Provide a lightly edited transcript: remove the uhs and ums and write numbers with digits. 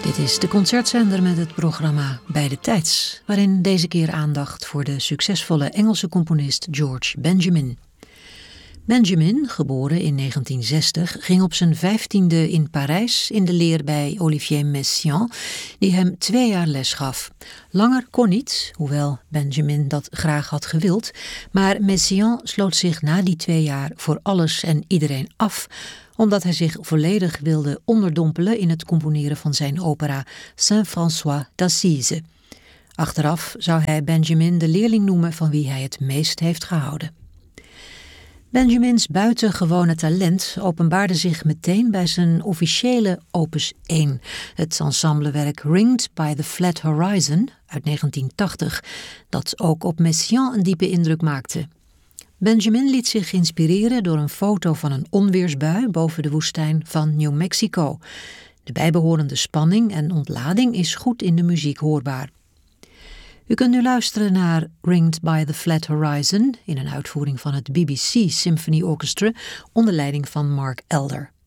Dit is de concertzender met het programma Bij de Tijds, waarin deze keer aandacht voor de succesvolle Engelse componist George Benjamin. Benjamin, geboren in 1960, ging op zijn 15e in Parijs in de leer bij Olivier Messiaen, die hem 2 jaar les gaf. Langer kon niet, hoewel Benjamin dat graag had gewild, maar Messiaen sloot zich na die 2 jaar voor alles en iedereen af, omdat hij zich volledig wilde onderdompelen in het componeren van zijn opera Saint-François d'Assise. Achteraf zou hij Benjamin de leerling noemen van wie hij het meest heeft gehouden. Benjamins buitengewone talent openbaarde zich meteen bij zijn officiële opus 1, het ensemblewerk Ringed by the Flat Horizon uit 1980, dat ook op Messiaen een diepe indruk maakte. Benjamin liet zich inspireren door een foto van een onweersbui boven de woestijn van New Mexico. De bijbehorende spanning en ontlading is goed in de muziek hoorbaar. U kunt nu luisteren naar Ringed by the Flat Horizon in een uitvoering van het BBC Symphony Orchestra onder leiding van Mark Elder.